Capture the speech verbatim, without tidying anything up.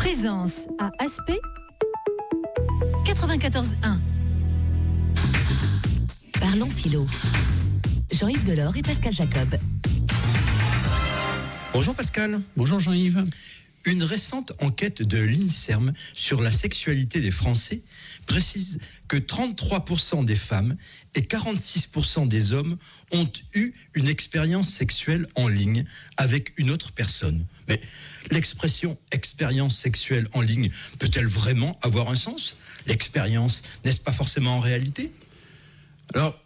Présence à Aspect quatre-vingt-quatorze un. Parlons philo. Jean-Yves Delors et Pascal Jacob. Bonjour Pascal. Bonjour Jean-Yves. Une récente enquête de l'INSERM sur la sexualité des Français précise que trente-trois pour cent des femmes et quarante-six pour cent des hommes ont eu une expérience sexuelle en ligne avec une autre personne. Mais l'expression « expérience sexuelle en ligne » peut-elle vraiment avoir un sens ? L'expérience, n'est-ce pas forcément en réalité ? Alors,